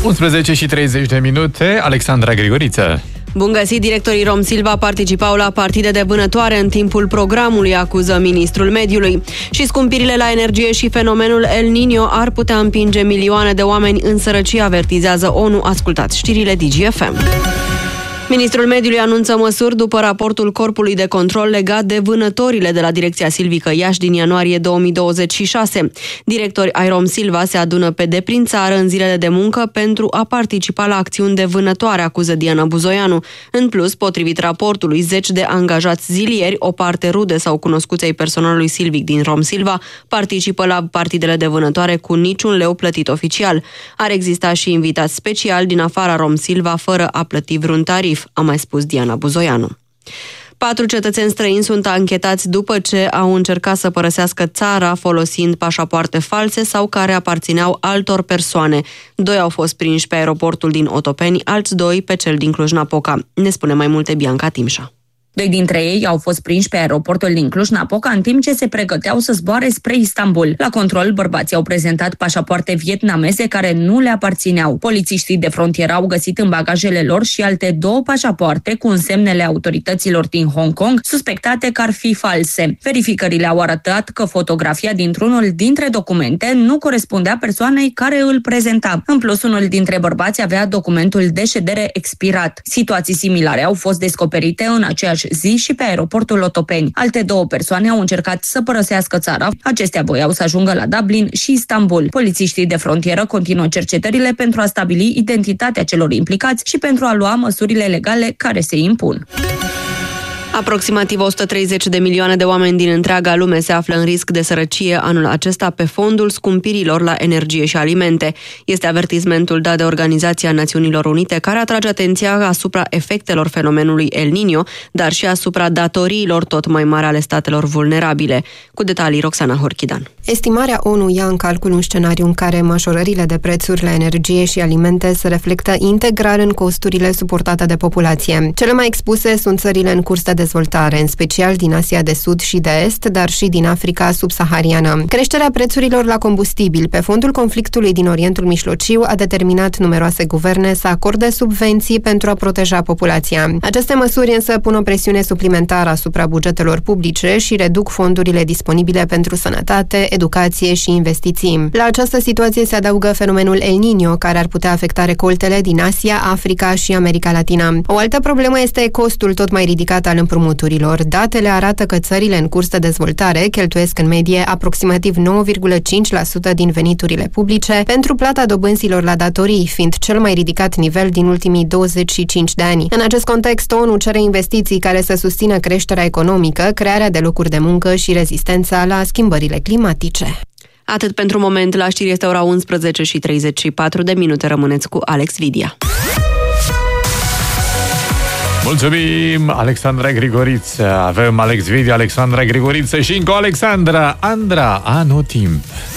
11:30, Alexandra Grigoriță. Bun găsit, directorii Romsilva participau la partide de vânătoare în timpul programului, acuză ministrul mediului. Și scumpirile la energie și fenomenul El Niño ar putea împinge milioane de oameni în sărăcie, avertizează ONU. Ascultați știrile DGFM. Ministrul mediului anunță măsuri după raportul Corpului de Control legat de vânătorile de la Direcția Silvică Iași din ianuarie 2026. Directori ai Romsilva se adună pe de prin țară în zilele de muncă pentru a participa la acțiuni de vânătoare, acuză Diana Buzoianu. În plus, potrivit raportului, zeci de angajați zilieri, o parte rude sau cunoscuți ai personalului silvic din Romsilva, participă la partidele de vânătoare cu niciun leu plătit oficial. Ar exista și invitați speciali din afara Romsilva fără a plăti vreun tarif, a mai spus Diana Buzoianu. 4 cetățeni străini sunt anchetați după ce au încercat să părăsească țara folosind pașapoarte false sau care aparțineau altor persoane. 2 au fost prinși pe aeroportul din Otopeni, alți 2 pe cel din Cluj-Napoca. Ne spune mai multe Bianca Timșa. 2 dintre ei au fost prinși pe aeroportul din Cluj-Napoca în timp ce se pregăteau să zboare spre Istanbul. La control, bărbații au prezentat pașapoarte vietnameze care nu le aparțineau. Polițiștii de frontieră au găsit în bagajele lor și alte 2 pașapoarte cu însemnele autorităților din Hong Kong, suspectate că ar fi false. Verificările au arătat că fotografia dintr-unul dintre documente nu corespundea persoanei care îl prezenta. În plus, unul dintre bărbați avea documentul de ședere expirat. Situații similare au fost descoperite în aceeași zi și pe aeroportul Otopeni. Alte 2 persoane au încercat să părăsească țara. Acestea voiau să ajungă la Dublin și Istanbul. Polițiștii de frontieră continuă cercetările pentru a stabili identitatea celor implicați și pentru a lua măsurile legale care se impun. Aproximativ 130 de milioane de oameni din întreaga lume se află în risc de sărăcie anul acesta pe fondul scumpirilor la energie și alimente. Este avertismentul dat de Organizația Națiunilor Unite, care atrage atenția asupra efectelor fenomenului El Niño, dar și asupra datoriilor tot mai mari ale statelor vulnerabile. Cu detalii, Roxana Horchidan. Estimarea ONU ia în calcul un scenariu în care majorările de prețuri la energie și alimente se reflectă integral în costurile suportate de populație. Cele mai expuse sunt țările în curs de dezvoltare, în special din Asia de Sud și de Est, dar și din Africa subsahariană. Creșterea prețurilor la combustibil pe fondul conflictului din Orientul Mijlociu a determinat numeroase guverne să acorde subvenții pentru a proteja populația. Aceste măsuri însă pun o presiune suplimentară asupra bugetelor publice și reduc fondurile disponibile pentru sănătate, educație și investiții. La această situație se adaugă fenomenul El Niño, care ar putea afecta recoltele din Asia, Africa și America Latină. O altă problemă este costul tot mai ridicat al împrumuturilor. Datele arată că țările în curs de dezvoltare cheltuiesc în medie aproximativ 9,5% din veniturile publice pentru plata dobânzilor la datorii, fiind cel mai ridicat nivel din ultimii 25 de ani. În acest context, ONU cere investiții care să susțină creșterea economică, crearea de locuri de muncă și rezistența la schimbările climatice. Atât pentru moment, la știri este ora 11:34. Rămâneți cu Alex Vidia. Mulțumim, Alexandra Grigoriță. Avem Alex Vidia, Alexandra Grigoriță și încă o Alexandra, Andra Anotimp.